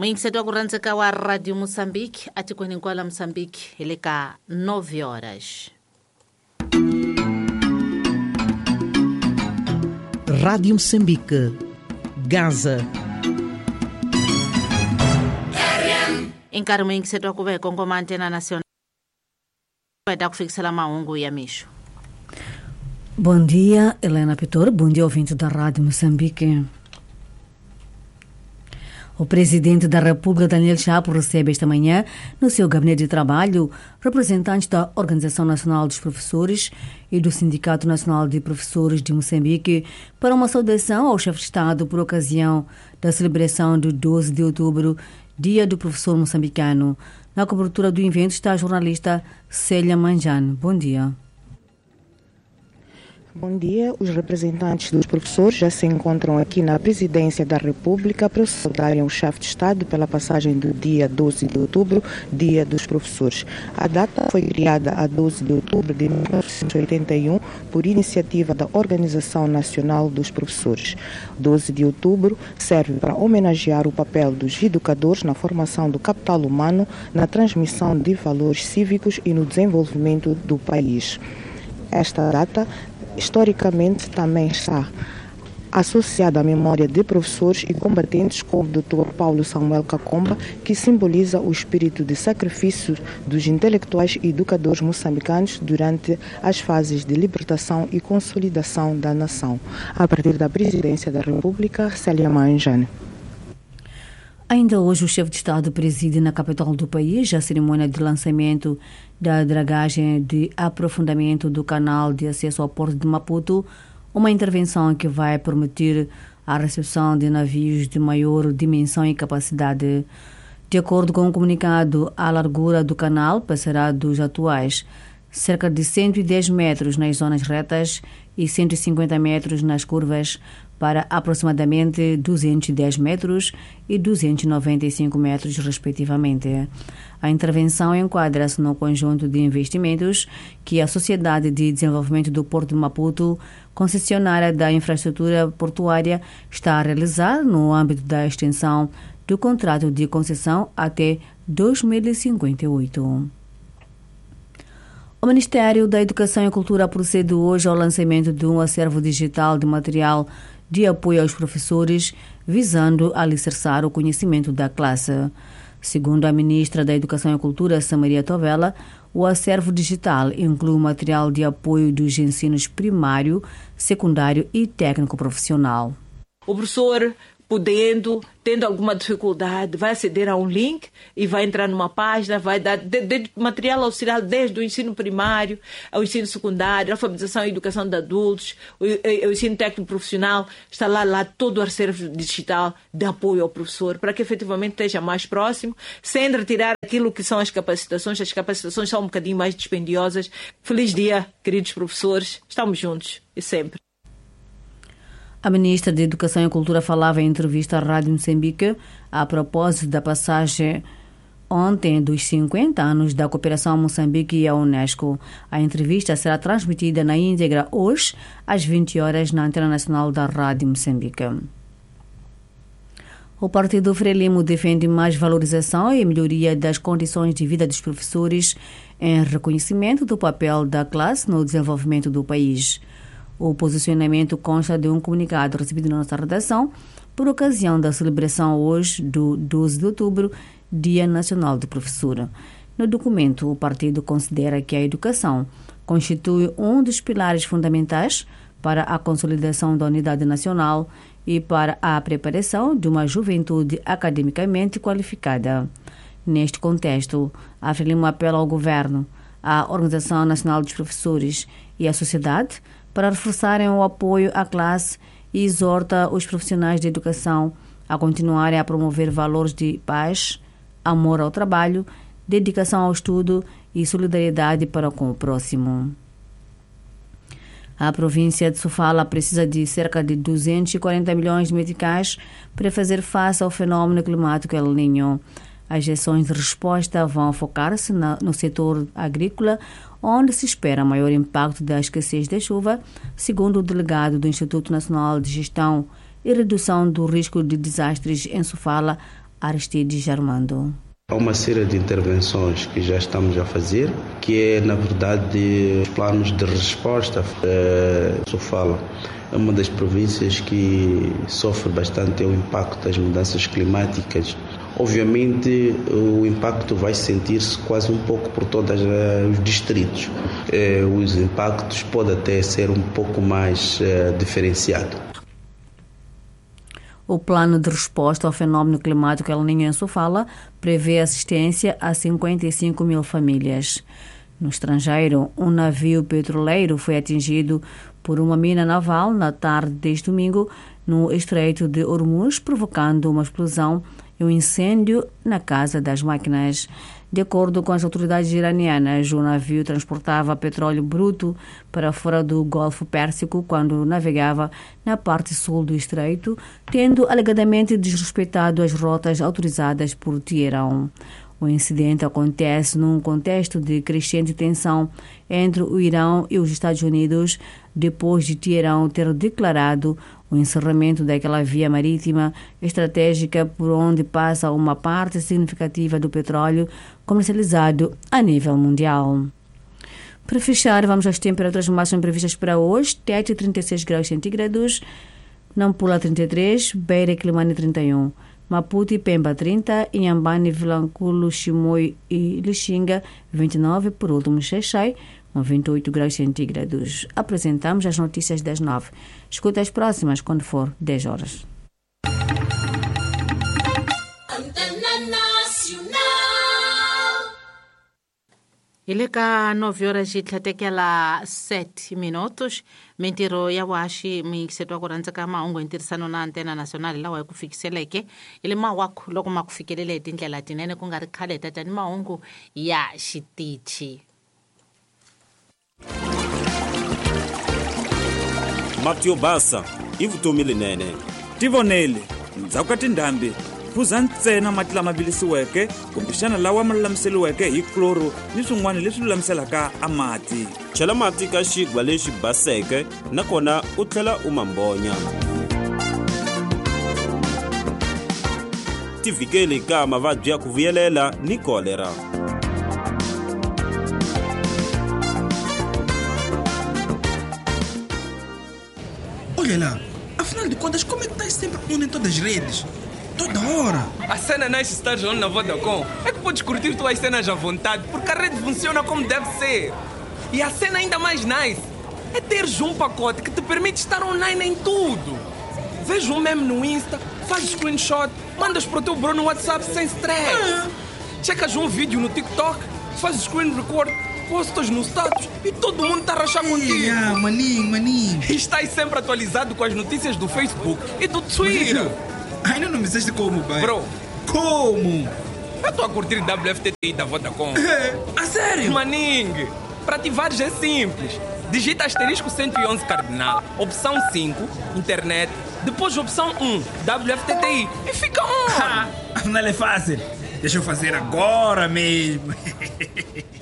Mwingisetu wa kuranzika wa Radio Moçambique ati kwenye Nkwala Moçambique ilika 9 horas. Rádio Moçambique, Gaza. Inkari mwingisetu wa kuwe Kongo Antena Nacional da kufikisala maungu ya misho. Bom dia, Helena Pitor. Bom dia, ouvinte da Rádio Moçambique. O presidente da República, Daniel Chapo, recebe esta manhã, no seu gabinete de trabalho, representantes da Organização Nacional dos Professores e do Sindicato Nacional de Professores de Moçambique para uma saudação ao chefe de Estado por ocasião da celebração do 12 de outubro, Dia do Professor Moçambicano. Na cobertura do evento está a jornalista Célia Manjane. Bom dia. Bom dia. Os representantes dos professores já se encontram aqui na Presidência da República para saudarem o chefe de Estado pela passagem do dia 12 de outubro, Dia dos Professores. A data foi criada a 12 de outubro de 1981 por iniciativa da Organização Nacional dos Professores. 12 de outubro serve para homenagear o papel dos educadores na formação do capital humano, na transmissão de valores cívicos e no desenvolvimento do país. Esta data historicamente também está associada à memória de professores e combatentes como o Dr. Paulo Samuel Kakomba, que simboliza o espírito de sacrifício dos intelectuais e educadores moçambicanos durante as fases de libertação e consolidação da nação. A partir da Presidência da República, Célia Manjane. Ainda hoje, o chefe de Estado preside na capital do país a cerimônia de lançamento da dragagem de aprofundamento do canal de acesso ao porto de Maputo, uma intervenção que vai permitir a recepção de navios de maior dimensão e capacidade. De acordo com o comunicado, a largura do canal passará dos atuais cerca de 110 metros nas zonas retas e 150 metros nas curvas, para aproximadamente 210 metros e 295 metros, respectivamente. A intervenção enquadra-se no conjunto de investimentos que a Sociedade de Desenvolvimento do Porto de Maputo, concessionária da infraestrutura portuária, está a realizar no âmbito da extensão do contrato de concessão até 2058. O Ministério da Educação e Cultura procede hoje ao lançamento de um acervo digital de material de apoio aos professores, visando alicerçar o conhecimento da classe. Segundo a ministra da Educação e Cultura, Samaria Tovela, o acervo digital inclui material de apoio dos ensinos primário, secundário e técnico-profissional. O professor, tendo alguma dificuldade, vai aceder a um link e vai entrar numa página, vai dar material auxiliar desde o ensino primário ao ensino secundário, alfabetização e educação de adultos, o ensino técnico profissional, está lá todo o acervo digital de apoio ao professor, para que efetivamente esteja mais próximo, sem retirar aquilo que são as capacitações. As capacitações são um bocadinho mais dispendiosas. Feliz dia, queridos professores, estamos juntos e sempre. A ministra da Educação e Cultura falava em entrevista à Rádio Moçambique a propósito da passagem ontem dos 50 anos da cooperação Moçambique e a Unesco. A entrevista será transmitida na íntegra hoje, às 20 horas, na Antena Nacional da Rádio Moçambique. O Partido Frelimo defende mais valorização e melhoria das condições de vida dos professores em reconhecimento do papel da classe no desenvolvimento do país. O posicionamento consta de um comunicado recebido na nossa redação por ocasião da celebração hoje do 12 de outubro, Dia Nacional do Professor. No documento, o partido considera que a educação constitui um dos pilares fundamentais para a consolidação da unidade nacional e para a preparação de uma juventude academicamente qualificada. Neste contexto, a Frelimo apela ao Governo, à Organização Nacional dos Professores e à sociedade para reforçarem o apoio à classe e exorta os profissionais de educação a continuarem a promover valores de paz, amor ao trabalho, dedicação ao estudo e solidariedade para com o próximo. A província de Sofala precisa de cerca de 240 milhões de meticais para fazer face ao fenômeno climático El Niño. As ações de resposta vão focar-se no setor agrícola, onde se espera maior impacto da escassez da chuva, segundo o delegado do Instituto Nacional de Gestão e Redução do Risco de Desastres em Sofala, Aristides Armando. Há uma série de intervenções que já estamos a fazer, que é, na verdade, planos de resposta. Sofala é uma das províncias que sofre bastante o impacto das mudanças climáticas. Obviamente, o impacto vai sentir-se quase um pouco por todos os distritos. Os impactos podem até ser um pouco mais diferenciados. O plano de resposta ao fenômeno climático El Niño em Sofala prevê assistência a 55 mil famílias. No estrangeiro, um navio petroleiro foi atingido por uma mina naval na tarde deste domingo no Estreito de Hormuz, provocando uma explosão e um incêndio na Casa das Máquinas. De acordo com as autoridades iranianas, o navio transportava petróleo bruto para fora do Golfo Pérsico quando navegava na parte sul do estreito, tendo alegadamente desrespeitado as rotas autorizadas por Teherão. O incidente acontece num contexto de crescente tensão entre o Irão e os Estados Unidos, depois de Teherão ter declarado o encerramento daquela via marítima estratégica por onde passa uma parte significativa do petróleo comercializado a nível mundial. Para fechar, vamos às temperaturas máximas previstas para hoje. Tete, 36 graus centígrados, Nampula, 33, Beira e Climane, 31. Maputo e Pemba, 30, Inhambane, Vilanculo, Chimoio e Lixinga, 29, por último, Xai-Xai, com 28 graus centígrados. Apresentamos as notícias das 9. Escuta as próximas quando for 10 horas. Ile ka 9 horas e tlhatekela 7 minutos. Mentiro ya washi mikisetwa kurandzaka mahungu hi ntirhisano na antena nacional lawa hi ku fikiseleke ile mawakho loko ma ku fikelele hi tindlela tinene ku nga ri khale tatani mahungu ya xitichi. Mati yo basa i vutomi linene. Tivonele ndzhaku ka tindhambi phuza ntsena mati lama vilisiweke kumbexana lawa ma lulamiseliweke hi kloro ni swin'wana leswi lulamiselaka a mati. Chela mati ka xigwa lexi baseke nakona u tlhela u mambonya. Tivikeli ka mavabyi ya ku vuyelela ni kolera. Olha lá, afinal de contas, como é que estás sempre on em todas as redes? Toda hora. A cena não é estar on na Vodacom. É que podes curtir tuas cenas à vontade, porque a rede funciona como deve ser. E a cena ainda mais nice é teres um pacote que te permite estar online em tudo. Veja um meme no Insta, faz screenshot, mandas para o teu bro no WhatsApp sem stress. Checas um vídeo no TikTok, faz screen record, postas no status e todo mundo está a rachar contigo. Maninho. E estás sempre atualizado com as notícias do Facebook e do Twitter. Ainda não me disseste como, pai. Bro, como? Eu estou a curtir WFTTI da Vodacom. A sério? Maning, para ativares é simples. Digita asterisco 111 cardinal, opção 5, internet, depois opção 1, WFTTI e fica on. Afinal é fácil. Deixa eu fazer agora mesmo.